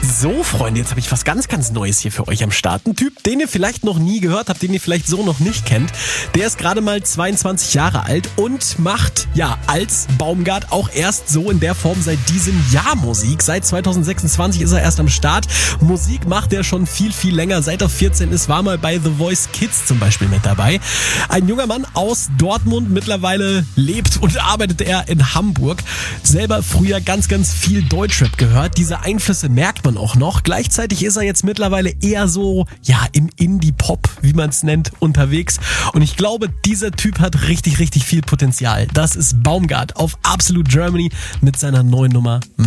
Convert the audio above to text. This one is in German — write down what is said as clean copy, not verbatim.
So, Freunde, jetzt habe ich was ganz, ganz Neues hier für euch am Start. Ein Typ, den ihr vielleicht noch nie gehört habt, den ihr vielleicht so noch nicht kennt. Der ist gerade mal 22 Jahre alt und macht, als Baumgart auch erst so in der Form seit diesem Jahr Musik. Seit 2026 ist er erst am Start. Musik macht er schon viel, viel länger. Seit er 14 ist, war mal bei The Voice Kids zum Beispiel mit dabei. Ein junger Mann aus Dortmund, mittlerweile lebt und arbeitet er in Hamburg. Selber früher ganz, ganz viel Deutschrap gehört. Diese Einflüsse merkt man auch noch. Gleichzeitig ist er jetzt mittlerweile eher so, im Indie-Pop, wie man es nennt, unterwegs. Und ich glaube, dieser Typ hat richtig, richtig viel Potenzial. Das ist Baumgart auf Absolute Germany mit seiner neuen Nummer